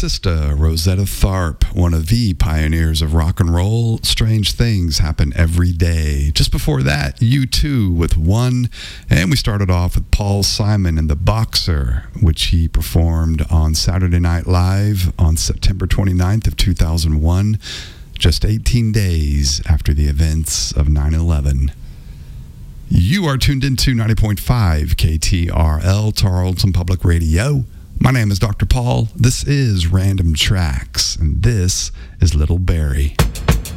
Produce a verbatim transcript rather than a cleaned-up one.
Sister Rosetta Tharpe, one of the pioneers of rock and roll. Strange Things Happen Every Day. Just before that, U two with One. And we started off with Paul Simon and the Boxer, which he performed on Saturday Night Live on September twenty-ninth of two thousand one, just eighteen days after the events of nine eleven. You are tuned into ninety point five K T R L, Tarleton Public Radio. My name is Doctor Paul. This is Random Tracks, and this is Little Barrie.